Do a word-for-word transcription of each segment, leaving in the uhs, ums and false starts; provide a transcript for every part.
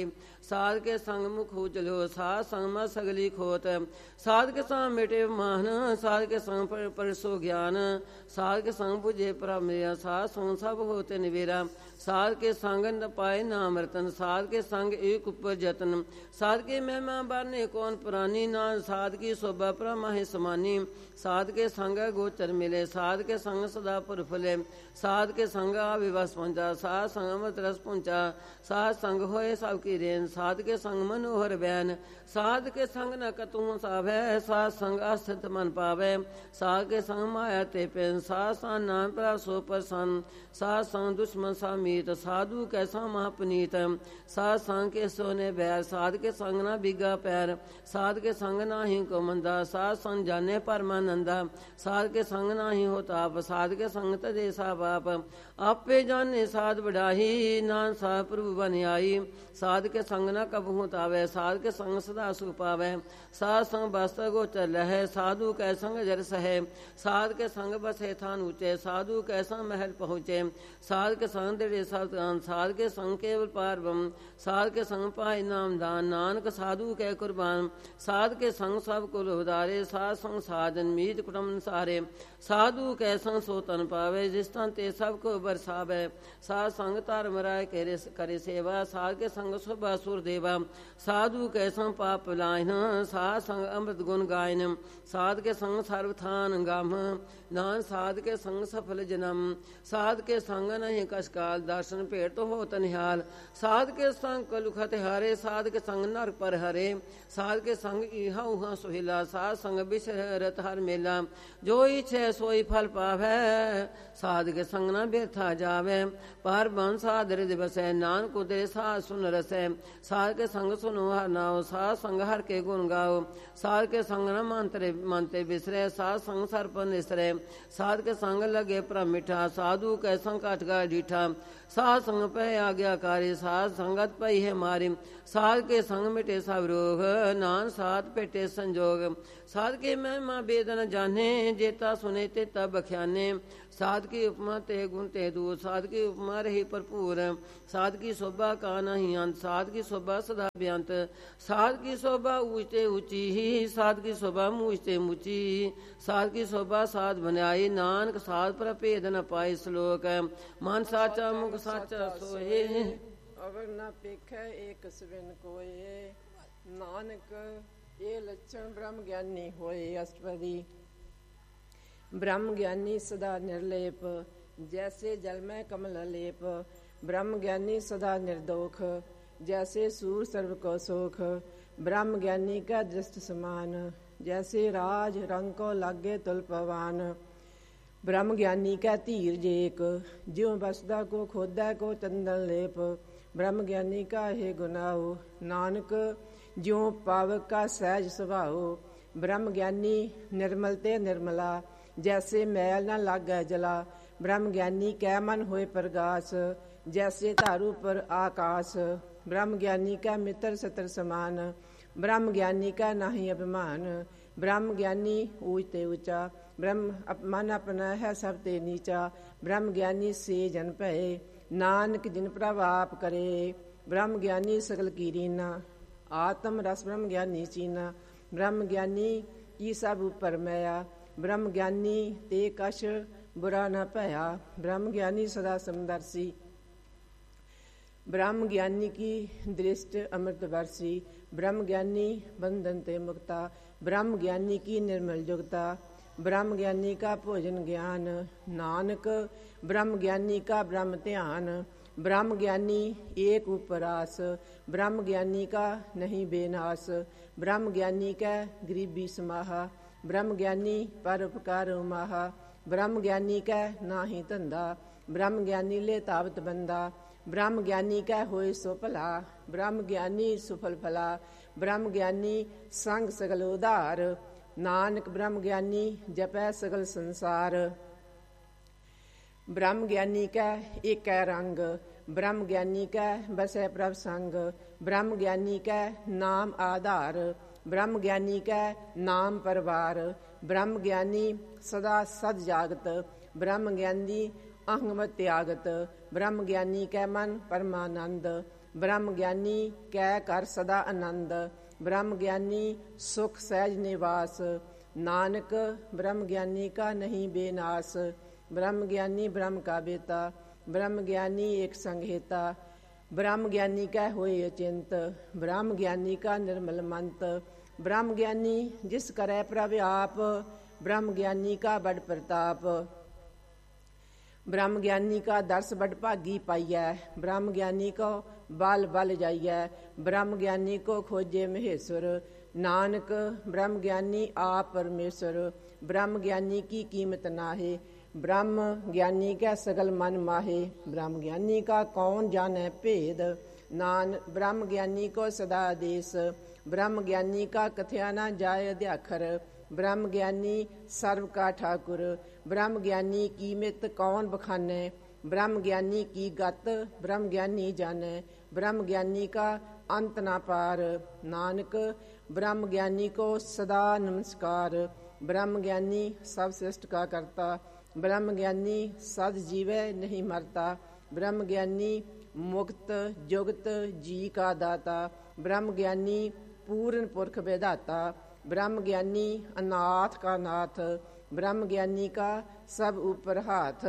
ਸਾਧ ਕੇ ਸੰਗ ਮੁਖ ਉਜਲੋ, ਸਾਧ ਸੰਗ ਮਤ ਸਗਲੀ ਖੋਤ। ਸਾਧ ਕੇ ਸੰਗ ਮਿਟੇ ਮਾਨ, ਸਾਧ ਕੇ ਸੰਗ ਪਰਸੋ ਗਿਆਨ। ਸਾਧ ਕੇ ਸੰਗ ਬੁਝੇ ਪ੍ਰਭ ਮੇਰਾ, ਸਾਧ ਸੰਗ ਸਭ ਹੋਤੇ ਨਿਵੇਰਾ। ਸਾਧ ਕੇ ਸੰਗ ਨ ਪਾਏ ਨਾਮ ਰਤਨ, ਸਾਧ ਕੇ ਸੰਗ ਏਕ ਉਪਰ ਜਤਨ। ਸਾਧ ਕੇ ਮਹਿਮਾ ਬਾਨੇ ਕੌਣ ਪੁਰਾਨੀ, ਨਾ ਸਾਧ ਕੀ ਸੋਭਾ ਪ੍ਰਮਾਹਿ ਸਮਾਨੀ। ਸਾਧ ਕੇ ਸੰਗ ਗੋਚਰ ਮਿਲੇ, ਸਾਧ ਕੇ ਸੰਗ ਸਦਾ ਪੁਰ ਫੁਲੇ। ਸਾਧ ਕੇ ਸੰਗ ਆਵਿਵਸ ਪਹੁੰਚਾ, ਸਾਧ ਸੰਗ ਅਮ੍ਰਿਤ ਰਸ ਪਹੁੰਚਾ। ਸਾਧ ਸੰਗ ਹੋਏ ਸਭ ਕੀ ਰੇਨ, ਸਾਧ ਕੇ ਸੰਗ ਮਨੋਹਰ ਬੈਨ। ਸਾਧ ਕੇ ਸੰਗ ਨ ਕਤੂ ਸਾਵੈ, ਸਾਧ ਸੰਗ ਅਸਥਿਤ ਮਨ ਪਾਵੈ। ਸਾਧ ਕੇ ਸੰਗ ਮਾਇਆ ਤੇ ਪੈਨ, ਸਾਧ ਸੰਗ ਨਾਮ ਪ੍ਰਭ ਸੋ ਪ੍ਰਸੰਨ। ਸਾਧ ਸੰਗ ਦੁਸ਼ਮਨ ਸਾ ਮੀਤ, ਸਾਧੂ ਕੈਸਾ ਮਹਾਪਨੀਤ। ਸਾਧ ਸੰਗ ਕੇ ਸੋਨੇ ਬੈਰ, ਸਾਧ ਕੇ ਸੰਗ ਨਾ ਬਿਗਾ ਪੈਰ। ਸਾਧ ਕੇ ਸੰਗ ਨਾਹੀ ਕੋ ਮੰਦਾ, ਸਾਧ ਸੰਗ ਜਾਣੇ ਪਰਮਾਨੰਦਾ। ਸਾਧ ਕੇ ਸੰਗ ਨਾਹੀ ਹੋ ਤਾਪ, ਸਾਧ ਕੇ ਸੰਗ ਤਜੇ ਸਾ ਬਾਪ। ਆਪੇ ਜਾਣੇ ਸਾਧ ਵਡਾਹੀ, ਨਾਨਕ ਸਾਧ ਪ੍ਰਭੂ ਬਨ ਆਈ। ਸਾਧ ਕੇ ਸੰਗ ਨਾ ਕਬਹੂ ਤਾਵੈ, ਸਾਧ ਕੇ ਸੰਗ ਸਦਾ ਸੁਖ ਪਾਵੈ। ਸਾਧ ਸੰਗ ਬਸਤਰ ਗੋਚਰ ਲਹੈ, ਸਾਧੂ ਕੈ ਸੰਗ ਜਰ ਸਹੈ। ਸਾਧ ਕੇ ਸੰਗ ਬਸੇ ਥਾਨ ਊਚੇ, ਸਾਧੂ ਕੈ ਸੰਗ ਮਹਿਲ ਪਹੁੰਚੇ। ਸਾਧ ਕੇ ਸੰਗ ਦ੍ਰਿੜੇ ਸਤਿ, ਸਾਧ ਕੇ ਸੰਗ ਕੇਵਲ ਪਾਰ ਬ੍ਰਹਮ। ਸਾਧ ਕੇ ਸੰਗ ਪਾਏ ਨਾਮ ਦਾਨ, ਨਾਨਕ ਸਾਧੂ ਕੈ ਕੁਰਬਾਨ। ਸਾਧ ਕੇ ਸੰਗ ਸਭ ਕੁਲ ਉਦਾਰੇ, ਸਾਧ ਸੰਗ ਸਾਜਨ ਮੀਤ ਕੁਟੁੰਬ ਸਾਰੇ। ਸਾਧੂ ਕੈ ਸੰਗ ਸੋ ਤਨ ਪਾਵੇ, ਜਿਸ ਤਨ ਤੇ ਸਭ ਕੋ ਬਰਸਾਵੇ। ਸਾਧ ਸੰਗ ਧਰਮ ਰਾਇ ਕਰੇ ਸੇਵਾ, ਸਾਧ ਕੇ ਸੰਗ ਸੁਭਾ ਸੁਰ ਦੇਵਾ। ਸਾਧੂ ਕੈ ਸੰਗ ਪਾਪ ਲਾਇਨ, ਸਾਧ ਸੰਗ ਅੰਮ੍ਰਿਤ ਗੁਣ ਗਾਇਨ। ਸਾਧ ਕੇ ਸੰਗ ਸਰਬ ਥਾਨ ਗਮ, ਨਾਨਕ ਸਾਧ ਕੇ ਸੰਗ ਸਫਲ ਜਨਮ। ਸਾਧ ਕੇ ਸੰਗ ਨਹੀਂ ਕਛ ਕਾਲ, ਦਰਸ਼ਨ ਭੇਟ ਹੋ ਤਨਿਹਾਲ। ਸਾਧ ਕੇ ਸੰਗ ਕਲੁਖਤ ਹਾਰੇ, ਸਾਧ ਕੇ ਸੰਗ ਨਰਕ ਪਰ ਹਰੇ। ਸਾਧ ਕੇ ਸੰਗ ਇਹਾ ਉਹਾ ਸੁਹਿਲਾ, ਸਾਧ ਸੰਗ ਬਿਸਰਤ ਹਰ ਮੇਲਾ। ਜੋ ਇਛੈ ਸੋਈ ਫਲ ਪਾਵੈ, ਸਾਧ ਕੇ ਸੰਗ ਨਾ ਬਿਰਥਾ ਜਾਵੈ। ਪਰ ਬਨ ਸਾਧ ਰਿਦ ਬਸੈ, ਨਾਨਕ ਉਦਰੇ ਸਾਧ ਸੁਨ ਰਸੈ। ਸਾਧ ਕੇ ਸੰਗ ਸੁਨੋ ਹਰ ਨਾਉ, ਸਾਧ ਸੰਗ ਹਰ ਕੇ ਗੁਣ ਗਾਓ। ਸਾਧ ਕੇ ਸੰਗ ਨਾ ਮੰਤਰੇ ਮਨ ਤੇ ਬਿਸਰੈ, ਸਾਧ ਸੰਗ ਸਰਪ ਨਿਸਰੈ। ਸਾਧ ਕੇ ਸੰਗ ਲਗੇ ਪ੍ਰਭ ਮਿਠਾ, ਸਾਧੂ ਕੈ ਸੰਗ ਘਟ ਗਾ ਡੀਠਾ। ਸਾਧ ਸੰਗ ਪੈ ਆਗਿਆਕਾਰੀ, ਸਾਧ ਸੰਗਤ ਪਈ ਹੈ ਮਾਰੀ। ਸਾਧ ਕੇ ਸੰਗ ਮਿਟੇ ਸਭ ਰੋਗ, ਨਾਨਕ ਸਾਧ ਭੇਟੇ ਸੰਜੋਗ। ਸਾਧ ਕੇ ਮਹਿਮਾ ਬੇਦਨ ਜਾਣੇ, ਜੇਤਾ ਸੁਨੇ ਤੇ ਤਬ ਬਖਿਆਨੇ। ਸਾਧ ਕੀ ਉਪਮਾ ਤੇ ਗੁਣ ਤੇ ਦੂਰ, ਸਾਧ ਕੀ ਉਪਮਾ ਰਹੀ ਭਰਪੂਰ। ਸਾਧ ਕੀ ਸ਼ੋਭਾ ਕਾ ਨਹੀਂ ਅੰਤ, ਸਾਧ ਕੀ ਸ਼ੋਭਾ ਸਦਾ ਬੇਅੰਤ। ਸਾਧ ਕੀ ਸ਼ੋਭਾ ਊਚ ਤੇ ਊਚੀ ਹੀ, ਸਾਧ ਕੀ ਸ਼ੋਭਾ ਮੂਚ ਤੇ ਮੂਚੀ। ਸਾਧ ਕੀ ਸ਼ੋਭਾ ਸਾਧ ਬਨਾਈ, ਨਾਨਕ ਸਾਧ ਪਰ ਭੇਦ ਨ ਪਾਈ। ਸ਼ਲੋਕ ਮਨ ਸਾਚਾ ਮੁਖ ਸਾਚਾ ਸੋਏ, ਅਵਰ ਨਾ ਪੇਖੈ ਏਕ ਸਵਿਨ ਕੋਏ। ਨਾਨਕ ਇਹ ਲੱਛਣ ਬ੍ਰਹਮ ਗਿਆਨੀ ਹੋਏ। ਅਸ਼ਟਪਦੀ। ब्रह्म ज्ञानी सदा निर्लेप, जैसे जल में कमल लेप। ब्रह्म ज्ञानी सदा निर्दोख, जैसे सूर सर्व को सोख। ब्रह्म ज्ञानी का दृष्ट समान, जैसे राज रंग को लागे तुल पवान। ब्रह्म ज्ञानी का धीर जेक, ज्यों बसदा को खोदा को चंदन लेप। ब्रह्म ज्ञानी का हे गुनाहो, नानक ज्यों पावक का सहज सुभाओ। ब्रह्म ज्ञानी निर्मल ते निर्मला, जैसे मैल न लागै जला। ब्रह्म ज्ञानी कै मन होए प्रगास, जैसे धारू पर आकाश। ब्रह्म ज्ञानी का मित्र सतर समान, ब्रह्म ज्ञानी का नाही अभिमान। ब्रह्म ज्ञानी ऊच ते ऊंचा, ब्रह्म मन अपना है सब ते नीचा। ब्रह्म ज्ञानी से जन भये, नानक जिन प्रभ आप करे। ब्रह्म ज्ञानी सकल की रीना, आत्म रस ब्रह्म ज्ञानी चीना। ब्रह्म ज्ञानी की सब उपर मैया, ब्रह्म ज्ञानी ते कछ बुरा न भया। ब्रह्म ज्ञानी सदा समदर्शी, ब्रह्म ज्ञानी की दृष्टि अमृत वर्षी। ब्रह्म ज्ञानी बंधन ते मुक्ता, ब्रह्म ज्ञानी की निर्मल युक्ता। ब्रह्म ज्ञानी का भोजन ज्ञान, नानक ब्रह्म ज्ञानी का ब्रह्म ध्यान। ब्रह्म ज्ञानी एक उपरास, ब्रह्म ज्ञानी का नहीं बेनाश। ब्रह्म ज्ञानी का गरीबी समाहा, ब्रह्म ज्ञानी पर उपकार उमाहा। ब्रह्म ज्ञानी का नाही धंधा, ब्रह्म ज्ञानी ले तावत बंदा। ब्रह्म ज्ञानी का होए सो भला, ब्रह्म ज्ञानी सुफल फला। ब्रह्म ज्ञानी संग सगल उधार, नानक ब्रह्म ज्ञानी जपै सगल संसार। ब्रह्म ज्ञानी का एक रंग, ब्रह्म ज्ञानी का बसै प्रभ संग। ब्रह्म ज्ञानी का नाम आधार, ब्रह्म ज्ञानी का नाम परवार। ब्रह्म ज्ञानी सदा सद जागत, ब्रह्म ज्ञानी अहंग त्यागत। ब्रह्म ज्ञानी का मन परमानंद, ਬ੍ਰਹਮ ਗਿਆਨੀ ਕੈ ਕਰ ਸਦਾ ਆਨੰਦ। ਬ੍ਰਹਮ ਗਿਆਨੀ ਸੁਖ ਸਹਿਜ ਨਿਵਾਸ। ਨਾਨਕ ਬ੍ਰਹਮ ਗਿਆਨੀ ਕਾ ਨਹੀਂ ਬੇਨਾਸ। ਬ੍ਰਹਮ ਗਿਆਨੀ ਬ੍ਰਹਮ ਕਾ ਬੇਤਾ। ਬ੍ਰਹਮ ਗਿਆਨੀ ਏਕ ਸੰਘੇਤਾ। ਬ੍ਰਹਮ ਗਿਆਨੀ ਕੈ ਹੋਏ ਅਚਿੰਤ। ਬ੍ਰਹਮ ਗਿਆਨੀ ਕਾ ਨਿਰਮਲ ਮੰਤ। ਬ੍ਰਹਮ ਗਿਆਨੀ ਜਿਸ ਕਰੈ ਪ੍ਰਭ ਆਪ। ਬ੍ਰਹਮ ਗਿਆਨੀ ਕਾ ਬੜ ਪ੍ਰਤਾਪ। ਬ੍ਰਹਮ ਗਿਆਨੀ ਕਾ ਦਰਸ ਬੜ ਭਾਗੀ ਪਾਈਐ। ਬ੍ਰਹਮ ਗਿਆਨੀ ਕੋ ਬਲ ਬਲ ਜਾਈਐ। ਬ੍ਰਹਮ ਗਿਆਨੀ ਕੋ ਖੋਜੇ ਮਹੇਸ਼ਵਰ। ਨਾਨਕ ਬ੍ਰਹਮ ਗਿਆਨੀ ਆਪ ਪਰਮੇਸ਼ਰ। ਬ੍ਰਹਮ ਗਿਆਨੀ ਕੀ ਕੀਮਤ ਨਾਹੇ। ਬ੍ਰਹਮ ਗਿਆਨੀ ਕੈ ਸਗਲ ਮਨ ਮਾਹੇ। ਬ੍ਰਹਮ ਗਿਆਨੀ ਕਾ ਕੌਣ ਜਾਣੈ ਭੇਦ। ਨਾਨ ਬ੍ਰਹਮ ਗਿਆਨੀ ਕੋ ਸਦਾ ਆਦੇਸ। ਬ੍ਰਹਮ ਗਿਆਨੀ ਕਾ ਕਥਿਆ ਨਾ ਜਾਏ ਅਧਿਆਖਰ। ਬ੍ਰਹਮ ਗਿਆਨੀ ਸਰਬ ਕਾ ਠਾਕੁਰ। ਬ੍ਰਹਮ ਗਿਆਨੀ ਕੀ ਮਿਤ ਕੌਣ ਬਖਾਨੈ। ਬ੍ਰਹਮ ਗਿਆਨੀ ਕੀ ਗਤ ਬ੍ਰਹਮ ਗਿਆਨੀ ਜਾਣੈ। ਬ੍ਰਹਮ ਗਿਆਨੀ ਕਾ ਅੰਤ ਨਾ ਪਾਰ। ਨਾਨਕ ਬ੍ਰਹਮ ਗਿਆਨੀ ਕੋ ਸਦਾ ਨਮਸਕਾਰ। ਬ੍ਰਹਮ ਗਿਆਨੀ ਸਭ ਸ੍ਰਿਸ਼ਟ ਕਾ ਕਰਤਾ। ਬ੍ਰਹਮ ਗਿਆਨੀ ਸਦ ਜੀਵੈ ਨਹੀਂ ਮਰਤਾ। ਬ੍ਰਹਮ ਗਿਆਨੀ ਮੁਕਤ ਜੁਗਤ ਜੀ ਕਾ ਦਾਤਾ। ਬ੍ਰਹਮ ਗਿਆਨੀ ਪੂਰਨ ਪੁਰਖ ਵਿਧਾਤਾ। ਬ੍ਰਹਮ ਗਿਆਨੀ ਅਨਾਥ ਕਾ ਨਾਥ। ਬ੍ਰਹਮ ਗਿਆਨੀ ਕਾ ਸਭ ਉਪਰ ਹਾਥ।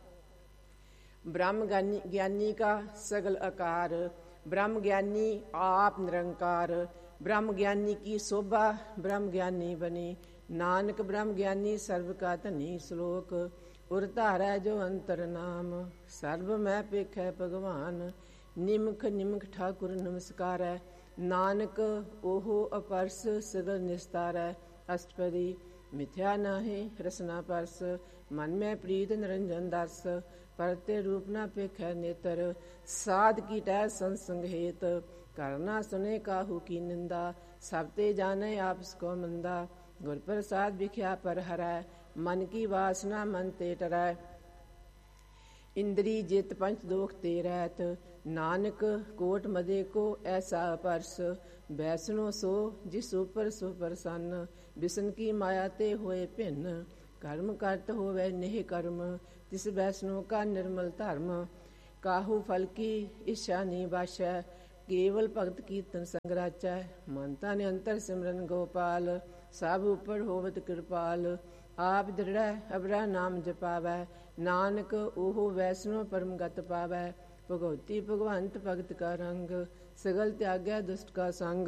ਬ੍ਰਹਮ ਗਿਆਨੀ ਕਾ ਸਗਲ ਆਕਾਰ। ਬ੍ਰਹਮ ਗਿਆਨੀ ਆਪ ਨਿਰੰਕਾਰ। ਬ੍ਰਹਮ ਗਿਆਨੀ ਕੀ ਸੋਭਾ ਬ੍ਰਹਮ ਗਿਆਨੀ ਬਣੀ। ਨਾਨਕ ਬ੍ਰਹਮ ਗਿਆਨੀ ਸਰਬ ਕਾ ਧਨੀ। ਸ਼ਲੋਕ ਉਰ ਧਾਰੈ ਜੋ ਅੰਤਰ ਨਾਮ। ਸਰਬ ਮੈਂ ਪੇਖੈ ਭਗਵਾਨ। ਨਿਮਖ ਨਿਮਖ ਠਾਕੁਰ ਨਮਸਕਾਰੈ। ਨਾਨਕ ਓਹੋ ਅਪਰਸ ਸਗਲ ਨਿਸਤਾਰੈ। ਅਸ਼ਟਪਦੀ ਮਿਥਿਆ ਨਾਹੀ ਰਸਨਾ ਪਰਸ। ਮਨ ਮੈਂ ਪ੍ਰੀਤ ਨਿਰੰਜਨ ਦਰਸ। ਪਰਤੇ ਰੂਪ ਨਾ ਪੇਖੈ ਨੇਤਰ। ਸਾਧ ਕੀ ਟਹਿ ਸੰਸੰਗ ਹੇਤ। ਕਰਨਾ ਸੁਨੇ ਕਾਹੂ ਕੀ ਨਿੰਦਾ। ਸਭ ਤੇ ਜਾਣੈ ਆਪਸ ਕੋ ਮੰਦਾ। ਗੁਰ ਪ੍ਰਸਾਦ ਵਿਖਿਆ ਪਰ ਹਰੈ। ਮਨ ਕੀ ਵਾਸਨਾ ਮਨ ਤੇ ਟਰੈ। ਇੰਦਰੀ ਜਿਤ ਪੰਚ ਦੋਖ ਤੇ ਰਹਿਤ। ਨਾਨਕ ਕੋਟ ਮਦੇ ਕੋ ਐਸਾ ਪਰਸ। ਬੈਸਣੋ ਸੋ ਜਿਸ ਉਪਰ ਸੋ ਪ੍ਰਸੰਨ। ਬਿਸਨ ਕੀ ਮਾਇਆ ਤੇ ਹੋਏ ਭਿੰਨ। ਕਰਮ ਕਰਤ ਹੋਵੇ ਨੇਹ ਕਰਮ। ਤਿਸ ਬੈਸਣੋ ਕਾ ਨਿਰਮਲ ਧਰਮ। ਕਾਹੂ ਫਲ ਕੀ ਇੱਛਾ ਨੀ ਬਾਸ਼ੈ। ਕੇਵਲ ਭਗਤ ਕੀਰਤਨ ਸੰਗ ਰਾਚੈ। ਮਨ ਤਨ ਅੰਤਰ ਸਿਮਰਨ ਗੋਪਾਲ। ਸਭ ਉਪਰ ਹੋਵਤ ਕਿਰਪਾਲ। ਆਪ ਦ੍ਰਿੜੈ ਅਬਰਾ ਨਾਮ ਜਪਾਵੈ। ਨਾਨਕ ਓਹੋ ਵੈਸਣੋ ਪਰਮ ਗਤ ਪਾਵੈ। ਭਗਉਤੀ ਭਗਵੰਤ ਭਗਤ ਕਾ ਰੰਗ। ਸਗਲ ਤਿਆਗੈ ਦੁਸ਼ਟ ਕਾ ਸੰਗ।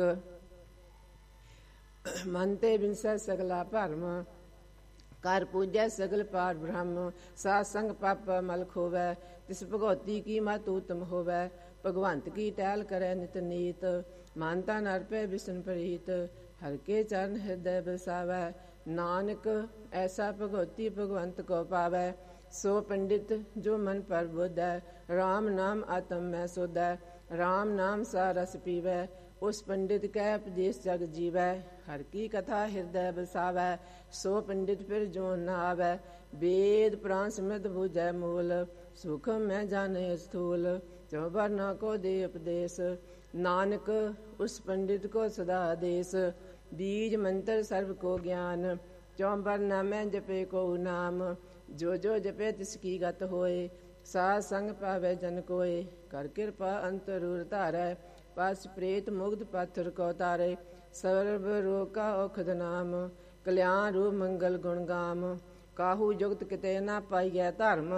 ਮਨ ਤੇ ਬਿਨਸੈ ਸਗਲਾ ਭਰਮ। ਕਰ ਪੂਜੈ ਸਗਲ ਪਾਰ ਬ੍ਰਹਮ। ਸਾਧ ਸੰਗ ਪਾਪ ਮਲ ਖੋਵੈ। ਤਿਸ ਭਗਉਤੀ ਕੀ ਮਤ ਊਤਮ ਹੋਵੈ। ਭਗਵੰਤ ਕੀ ਟਹਿਲ ਕਰੈ ਨਿਤ ਨੀਤ। ਮਨ ਤਨ ਅਰਪੈ ਬਿਸਨ ਪ੍ਰੀਤ। ਹਰਿ ਕੇ ਚਰਨ ਹਿਰਦੈ ਬਸਾਵੈ। ਨਾਨਕ ਐਸਾ ਭਗਉਤੀ ਭਗਵੰਤ ਕੋ ਪਾਵੈ। ਸੋ ਪੰਡਿਤ ਜੋ ਮਨ ਪਰ ਬੋਧੈ। ਰਾਮ ਨਾਮ ਆਤਮ ਮੈਂ ਸੋਧੈ। ਰਾਮ ਨਾਮ ਸਾ ਰਸ ਪੀਵੈ। ਉਸ ਪੰਡਿਤ ਕੈ ਉਪਦੇਸ ਜਗ ਜੀਵੈ। ਹਰਿ ਕੀ ਕਥਾ ਹਿਰਦੈ ਬਸਾਵੈ। ਸੋ ਪੰਡਿਤ ਫਿਰ ਜੋਨ ਨ ਆਵੈ। ਵੇਦ ਪੁਰਾਨ ਸਿਮਰਤ ਬੂਝੈ ਮੂਲ। ਸੂਖਮ ਮੈਂ ਜਾਣੈ ਸਥੂਲ। ਜੋ ਬਰ ਨਾ ਕੋ ਦੇ ਉਪਦੇਸ। ਨਾਨਕ ਉਸ ਪੰਡਿਤ ਕੋ ਸਦਾ ਆਦੇਸ। ਬੀਜ ਮੰਤਰ ਸਰਬ ਕੋ ਗਿਆਨ। ਚੌਂਬਰ ਨਾ ਮੈਂ ਜਪੇ ਕੋ ਨਾਮ। ਜੋ ਜੋ ਜਪੇ ਤਿਸ ਕੀ ਗਤ ਹੋਏ। ਸਾਧ ਸੰਗ ਪਾਵੈ ਜਨ ਕੋਏ। ਕਰ ਕਿਰਪਾ ਅੰਤਰੂਰ ਧਾਰੈ। ਪਸ ਪ੍ਰੇਤ ਮੁਗਧ ਪਾਥਰ ਕੋ ਤਾਰੇ। ਸਰਬ ਰੋਗ ਕਾ ਔਖਦ ਨਾਮ। ਕਲਿਆਣ ਰੂਪ ਮੰਗਲ ਗੁਣ ਗਾਮ। ਕਾਹੂ ਜੁਗਤ ਕਿਤੇ ਨਾ ਪਾਈਐ ਧਰਮ।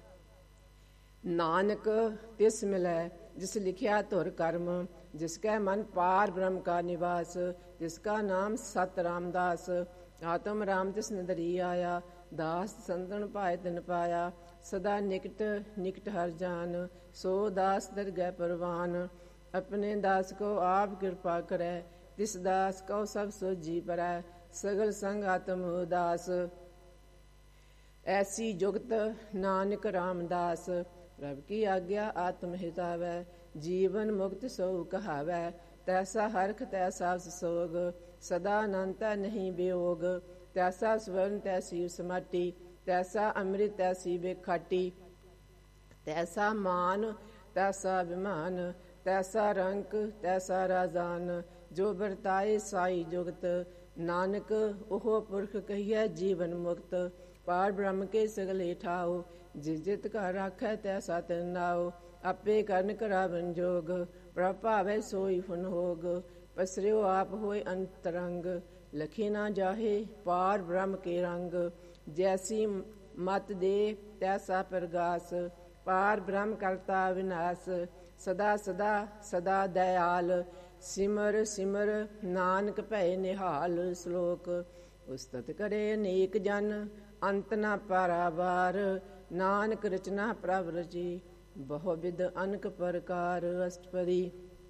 ਨਾਨਕ ਤਿਸ ਮਿਲੈ ਜਿਸ ਲਿਖਿਆ ਧੁਰ ਕਰਮ। ਜਿਸ ਕੈ ਮਨ ਪਾਰ ਬ੍ਰਹਮ ਕਾ ਨਿਵਾਸ। ਤਿਸ ਕਾ ਨਾਮ ਸਤ ਰਾਮਦਾਸ। ਆਤਮ ਰਾਮ ਤਿਸ ਨਦਰੀ ਆਇਆ। ਦਾਸ ਸੰਤਨ ਭਾਇ ਤਿਨ ਪਾਇਆ। ਸਦਾ ਨਿਕਟ ਨਿਕਟ ਹਰ ਜਾਨ। ਸੋ ਦਾਸ ਦਰਗਹਿ ਪਰਵਾਨ। ਆਪਣੇ ਦਾਸ ਕੋ ਆਪ ਕਿਰਪਾ ਕਰੈ। ਤਿਸ ਦਾਸ ਕਉ ਸਭ ਸੋਝੀ ਪਰੈ। ਸਗਲ ਸੰਗ ਆਤਮ ਉਦਾਸ। ਐਸੀ ਜੁਗਤ ਨਾਨਕ ਰਾਮਦਾਸ। ਪ੍ਰਭ ਕੀ ਆਗਿਆ ਆਤਮ ਹਿਤਾਵੈ। ਜੀਵਨ ਮੁਕਤ ਸੋ ਕਹਾਵੈ। ਤੈਸਾ ਹਰਖ ਤੈਸਾ ਸੋਗ। ਸਦਾ ਅਨੰਤਾ ਨਹੀਂ ਵਿਯੋਗ। ਤੈਸਾ ਸਵਰਨ ਤੈਸੀ ਸਮਾਟੀ। ਤੈਸਾ ਅੰਮ੍ਰਿਤ ਤੈਸੀ ਬੇਖਾਟੀ। ਤੈਸਾ ਮਾਨ ਤੈਸਾ ਅਭਿਮਾਨ। ਤੈਸਾ ਰੰਕ ਤੈਸਾ ਰਾਜਾਨ। ਜੋ ਵਰਤਾਏ ਸਾਈ ਜੁਗਤ। ਨਾਨਕ ਉਹ ਪੁਰਖ ਕਹੀਐ ਜੀਵਨ ਮੁਕਤ। ਪਾਰ ਬ੍ਰਹਮ ਕੇ ਸਗਲੇ ਠਾਓ। ਜਿਸ ਜਿਤ ਘਰ ਰਾਖੈ ਤੈਸਾ ਤਿਨ ਨਾਉ। ਆਪੇ ਕਰਨ ਕਰਾਵਨ ਜੋਗ। ਪ੍ਰਭ ਭਾਵੈ ਸੋਈ ਫੁਨ ਹੋਗ। ਪਸਰਿਓ ਆਪ ਹੋਏ ਅੰਤਰੰਗ, ਲਖੀ ਨਾ ਜਾਹੇ ਪਾਰ ਬ੍ਰਹਮ ਕੇ ਰੰਗ। ਜੈਸੀ ਮਤ ਦੇ ਤੈਸਾ ਪ੍ਰਗਾਸ, ਪਾਰ ਬ੍ਰਹਮ ਕਰਤਾ ਵਿਨਾਸ਼। ਸਦਾ ਸਦਾ ਸਦਾ ਦਇਆਲ, ਸਿਮਰ ਸਿਮਰ ਨਾਨਕ ਭੈ ਨਿਹਾਲ। ਸ਼ਲੋਕ। ਉਸਤਤ ਕਰੇ ਅਨੇਕ ਜਨ, ਅੰਤ ਨਾ ਪਾਰਾਵਾਰ। ਨਾਨਕ ਰਚਨਾ ਪ੍ਰਭ ਰਚੀ, ਬਹੁ ਵਿਧ ਅਨਕ ਪ੍ਰਕਾਰ। ਅਸ਼ਟਪਦੀ।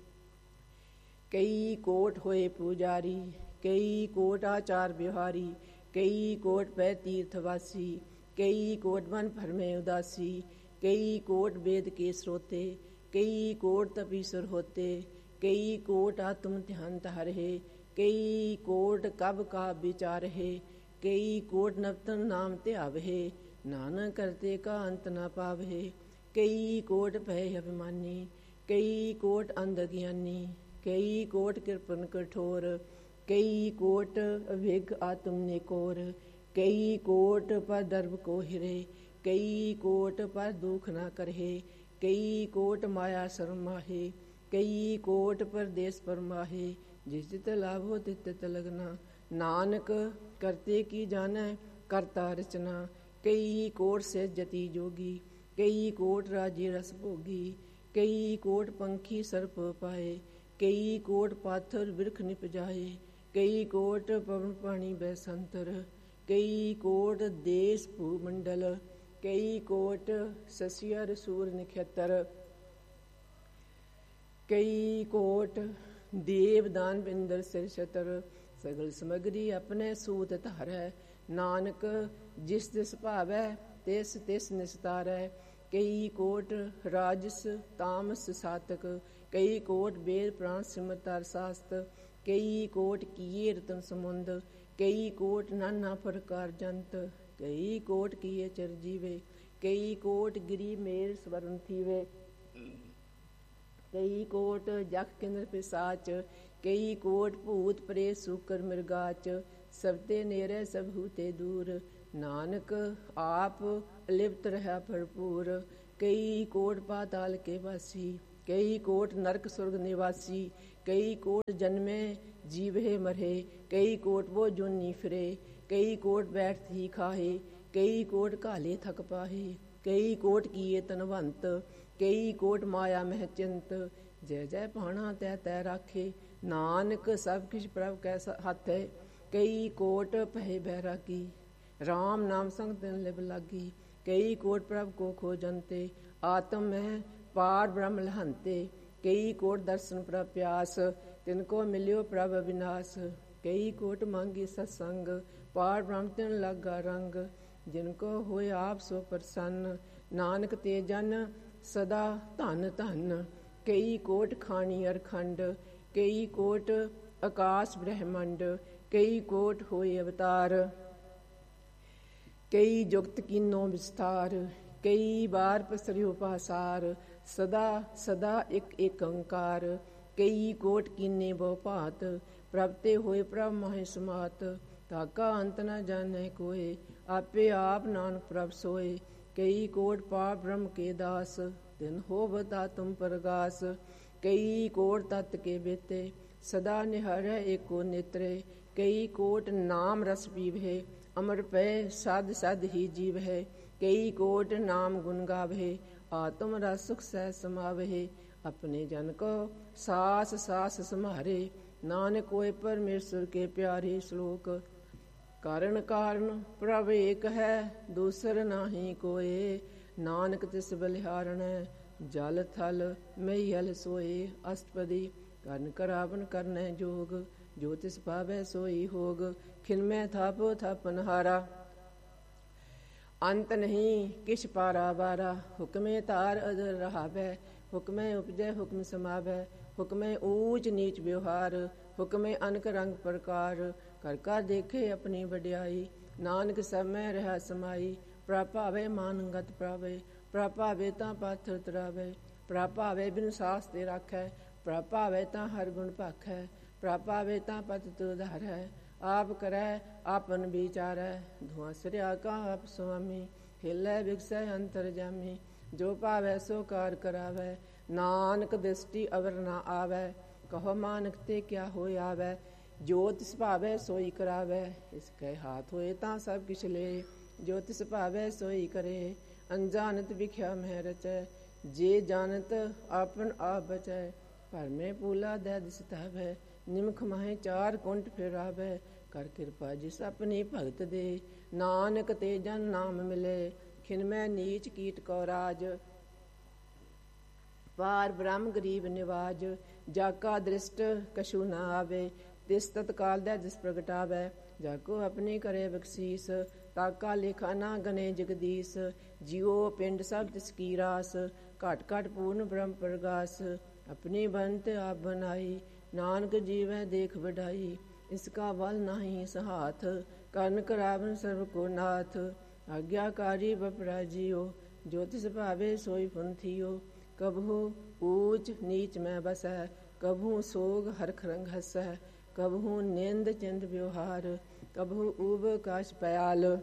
ਕਈ ਕੋਟ ਹੋਏ ਪੂਜਾਰੀ, ਕਈ ਕੋਟ ਆਚਾਰ ਵਿਹਾਰੀ। ਕਈ ਕੋਟ ਪੈ ਤੀਰਥ ਵਾਸੀ, ਕਈ ਕੋਟ ਮਨ ਭਰਮੇ ਉਦਾਸੀ। ਕਈ ਕੋਟ वेद के स्रोते, कई कोट तपीसर होते। कई कोट आत्म ध्यान हरहे, कई कोट कब का विचार है। कई कोट नवतन नाम त्यावहे, नानक करते का अंत न पावहे। कई कोट भय अभिमानी, कई कोट अंध ज्ञानी। कई कोट कृपन कठोर, कई कोट अभिग आत्म निकोर। कई कोट पर दर्भ को हिरे, कई कोट पर दुख न करहे। कई कोट माया शर्माहे, कई कोट परदेश परमाहे। जिस जित लाभो तित तित लगना, नानक करते की जानै करता रचना। कई कोट से जति जोगी, कई कोट राजी रस भोगी। कई कोट पंखी सर्प पाए, कई कोट पाथर बिरख निप जाए। कई कोट पवन पानी बैसंतर, कई कोट देश भूमंडल। कई कोट ससियर सूर नक्षत्र, कई कोट देव दान बिंदर सिर छतर। सगल समगरी अपने सूत धारै, नानक जिस तिस भावै तिस तिस निस्तारै। कई कोट राजस तामस सातक, कई कोट वेद प्राण सिमरतार शास्त। कई कोट किए रतन समुंद, कई कोट नाना प्रकार जंत। कई कोट किए चर जीवे, कई कोट गिरी मेर स्वरण थीवे। कई कोट जख किन्नर पिसाच, कई कोट भूत प्रेत सूकर मृगाच। सबते नेरे सब हूते दूर, नानक आप अलिप्त रहा भरपूर। कई कोट पाताल के वासी, कई कोट नरक स्वर्ग निवासी। कई कोट जन्मे जीवे मरे, कई कोट वो जोनी फिरे। कई कोट बैठ ही खाहे, कई कोट काले थक पाहे। कई कोट किए तनवंत, कई कोट माया मह चिंत। जय जय भाणा तै तै राखे, नानक सब किछ प्रभ कैसा हथ है। कई कोट पहे बैरागी, राम नाम संग तिन लिब लागी। कई कोट प्रभ को खोजंते, आत्म में पार ब्रह्म लहंते। कई कोट दर्शन प्रभ प्यास, तिनको मिलियो प्रभ अविनाश। कई कोट मांगी सत्संग, पार ब्रह्म तिन लागा रंग। जिनको होए आप सो प्रसन्न, नानक ते जन सदा धन धन। कई कोट खानी अरखंड, कई कोट आकाश ब्रह्मंड। कई कोट होए अवतार, कई जुगत कीनो विस्तार। कई बार पसरियो पासार, सदा सदा एक एक अंकार। कई कोट कीने बहु भात, प्रभ ते होए प्रभ माहे समात। ताका अंत न जाने कोय, आपे आप नानक प्रभ सोए। कई कोट पाप ब्रह्म के दास, दिन हो बता तुम प्रगास। कई कोट तत् के बेते, सदा निहरै एको नेत्रे। कई कोट नाम रस पीवे, अमर पे सद सद ही जीव है। कई कोट नाम गुण गावे, आत्म रस सुख सह समावे। अपने जन को सास सास सम्हारे, नानक कोय परमेश्वर के प्यारे। श्लोक। कारण कारण प्रभ एक है, दूसर नाही कोय। नानक तिस बलिहारण, जल थल मैहल सोए। अष्टपदी। करण करावन करनै जोग, जो तिस पावै सोई होग। खिनमै थापो थापन हारा, अंत नहीं किछ पारा बारा। हुक्मे तार अदर रहावै, हुक्मे उपजै हुक्म समावै। हुक्मे ऊंच नीच व्यवहार, हुक्मे अनक रंग प्रकार। कर कर देखे अपनी वड्याई, नानक सब में रह समाई। प्रभ भावे मानगत प्रावे, प्रभ भावे तां पाथर तरावे। प्रभ भावे बिन सास ते राखै, प्रभ भावे तां हर गुण भाखै। प्रभ भावे तां पत तुधारै, आप करै आपन विचारै। धुआं सिरया का आप स्वामी, हिले बिकसै अंतर जामी। जो भावै सो कार करावै, ਨਾਨਕ ਦ੍ਰਿਸ਼ਟੀ ਅਵਰ ਨਾ ਆਵੈ, ਕਹੋ ਮਾਨਕ ਤੇ ਕਿਆ ਹੋਇ ਆਵੈ। ਜੋ ਤਿਸ ਭਾਵੈ ਸੋਈ ਕਰਾਵੈ, ਇਸ ਕੈ ਹਾਥ ਹੋਏ ਤਾਂ ਸਭ ਕਿਛ ਲੇ। ਜੋ ਤਿਸ ਭਾਵੈ ਸੋਈ ਕਰੇ, ਅਨਜਾਨਤ ਵਿਖਿਆ ਮਹਿ ਰਚੈ। ਜੇ ਜਾਣਤ ਆਪਨ ਆਪ ਬਚੈ, ਭਰਮੇ ਪੂਲਾ ਦੈ ਦਿਸਤਾਵੈ। ਨਿਮਖ ਮਾਹੇ ਚਾਰ ਕੁੰਟ ਫਿਰਾਵੈ, ਕਰ ਕਿਰਪਾ ਜਿਸ ਆਪਣੀ ਭਗਤ ਦੇ। ਨਾਨਕ ਤੇ ਜਨ ਨਾਮ ਮਿਲੇ, ਖਿਨ ਮੈਂ ਨੀਚ ਕੀਟ ਕੋ ਰਾਜ। ਪਾਰ ਬ੍ਰਹਮ ਗਰੀਬ ਨਿਵਾਜ, ਜਾਕਾ ਦ੍ਰਿਸ਼ਟ ਕਛੂ ਨਾ ਆਵੇ। ਤਿਸ ਤਤਕਾਲ ਦਾ ਜਿਸ ਪ੍ਰਗਟਾਵੈ, ਜਾਕੋ ਆਪਣੀ ਕਰੇ ਬਖਸ਼ੀਸ। ਤਾਕਾ ਲੇਖਾ ਨਾ ਗਨੇ ਜਗਦੀਸ਼, ਜਿਉ ਪਿੰਡ ਸਭ ਤਿਸ ਕੀ ਰਾਸ। ਘਟ ਘਟ ਪੂਰਨ ਬ੍ਰਹਮ ਪ੍ਰਗਾਸ, ਆਪਣੀ ਬੰਤ ਆਪ ਬਨਾਈ। ਨਾਨਕ ਜੀਵੈ ਦੇਖ ਵਡਾਈ, ਇਸਕਾ ਬਲ ਨਾਹੀ ਸਹਾਥ। ਕਰਨ ਕਰਾਵਨ ਸਰਬ ਕੋ ਨਾਥ, ਆਗਿਆਕਾਰੀ ਬਪਰਾ ਜਿਉ। ਜੋ ਤਿਸ ਭਾਵੇ ਸੋਈ ਪੁੰਥਿਓ, ਕਬਹੂ ਊਚ ਨੀਚ ਮੈਂ ਬਸੈ। ਕਬਹੂ ਸੋਗ ਹਰਖ ਰੰਗ ਹਸੈ, ਕਬਹੂ ਨਿੰਦ ਚਿੰਦ ਵਿਵਹਾਰ। ਕਬਹੂ ਊਬ ਕਾਸ਼ ਪयाल,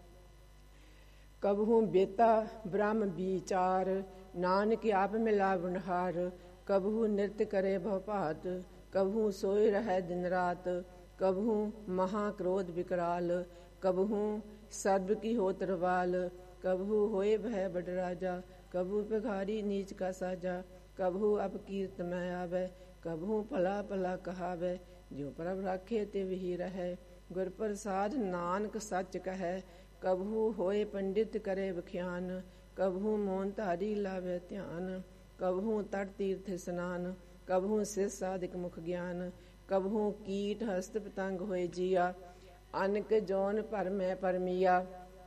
ਕਬਹੂ ਬੇਤਾ ਬ੍ਰਹਮ ਵਿਚਾਰ। ਨਾਨਕ ਆਪ ਮਿਲਾਵਨ ਹਾਰ, ਕਬਹੂ ਨਿਰਤ ਕਰੇ ਭਉ ਭਾਤ। ਕਬਹੂ ਸੋਇ ਰਹੈ ਦਿਨ ਰਾਤ, ਕਬਹੂ ਮਹਾ ਕ੍ਰੋਧ ਵਿਕਰਾਲ। ਕਬਹੂ ਸਰਬ ਕੀ ਹੋਤ ਰਵਾਲ, ਕਬਹੂ ਹੋਏ ਭੈ ਬਡ ਰਾਜਾ। ਕਬਹੂ ਭਿਖਾਰੀ ਨੀਚ ਕਾ ਸਾਜਾ, ਕਬਹੂ ਅਪਕੀਰਤ ਮੈਂ ਆਵੈ। ਕਬਹੂ ਭਲਾ ਭਲਾ ਕਹਾਵੈ, ਜਿਉ ਪ੍ਰਭ ਰਾਖੇ ਤਿਵ ਹੀ ਰਹੈ। ਗੁਰ ਪ੍ਰਸਾਦ ਨਾਨਕ ਸੱਚ ਕਹੈ, ਕਬਹੂ ਹੋਏ ਪੰਡਿਤ ਕਰੇ ਵਖਿਆਨ। ਕਬਹੂ ਮੋਨ ਧਾਰੀ ਲਾਵੇ ਧਿਆਨ, ਕਬਹੂ ਤਟ ਤੀਰਥ ਇਸਨਾਨ। ਕਬਹੂ ਸਿਸ ਸਾਧਿਕ ਮੁਖ ਗਿਆਨ, ਕਬਹੂ ਕੀਟ ਹਸਤ ਪਤੰਗ ਹੋਏ ਜੀਆ। ਅਨਕ ਜੋਨ ਭਰ ਮੈਂ ਪਰਮੀਆ,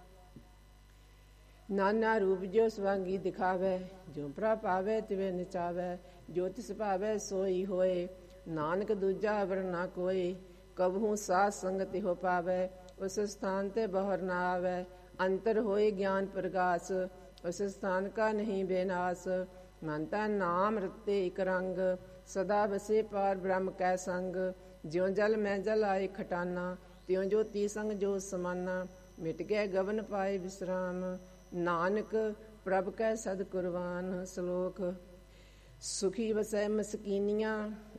ਨਾਨਾ ਰੂਪ ਜੋ ਸਵਾਂਗੀ ਦਿਖਾਵੈ। ਜੋ ਪ੍ਰਭ ਪਾਵੈ ਤਿਵੇਂ ਨਚਾਵੈ, ਜੋ ਤਿਸ ਭਾਵੈ ਸੋਈ ਹੋਏ। ਨਾਨਕ ਦੂਜਾ ਅਵਰ ਨਾ ਕੋਇ, ਕਬਹੂ ਸਾਧ ਸੰਗਤ ਹੋ ਪਾਵੈ। ਉਸ ਸਥਾਨ ਤੇ ਬਹਰ ਨਾ ਆਵੈ, ਅੰਤਰ ਹੋਏ ਗਿਆਨ ਪ੍ਰਗਾਸ। ਉਸ ਸਥਾਨ ਕਾ ਨਹੀਂ ਬੇਨਾਸ, ਮਨਤਾ ਨਾਮ ਰਤੇ ਇਕ ਰੰਗ। ਸਦਾ ਬਸੇ ਪਾਰ ਬ੍ਰਹਮ ਕੈ ਸੰਗ, ਜਿਉ ਜਲ ਮੈਂ ਜਲ ਆਏ ਖਟਾਨਾ। ਤਿਉ ਜੋਤੀ ਸੰਗ ਜੋ ਸਮਾਨਾ, ਮਿਟ ਗਏ ਗਵਨ ਪਾਏ ਵਿਸਰਾਮ। ਨਾਨਕ ਪ੍ਰਭ ਕੈ ਸਦ ਕੁਰਬਾਨ। ਸ਼ਲੋਕ ਸੁਖੀ ਵਸੈ ਮਸਕੀਨੀਆਂ,